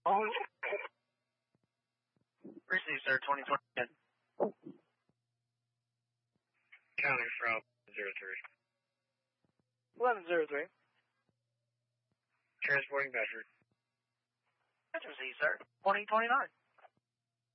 Receive, sir, 2020. Counting from 03. 1103. Transporting Bedford. Receive, sir, 2029.